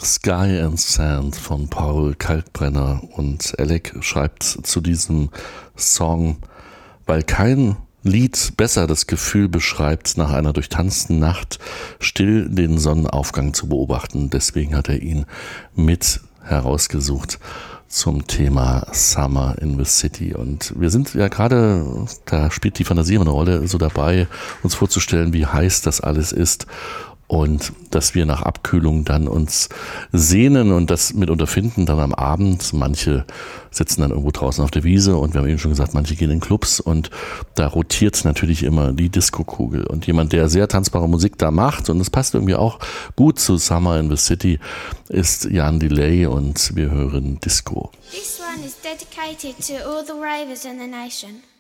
Sky and Sand von Paul Kalkbrenner, und Alec schreibt zu diesem Song: Weil kein Lied besser das Gefühl beschreibt, nach einer durchtanzten Nacht still den Sonnenaufgang zu beobachten. Deswegen hat er ihn mit herausgesucht zum Thema Summer in the City. Und wir sind ja gerade, da spielt die Fantasie immer eine Rolle, so dabei, uns vorzustellen, wie heiß das alles ist. Und dass wir nach Abkühlung dann uns sehnen und das mitunter finden dann am Abend. Manche sitzen dann irgendwo draußen auf der Wiese, und wir haben eben schon gesagt, manche gehen in Clubs, und da rotiert natürlich immer die Diskokugel. Und jemand, der sehr tanzbare Musik da macht, und es passt irgendwie auch gut zu Summer in the City, ist Jan Delay, und wir hören Disco. This one is dedicated to all the ravers in the nation.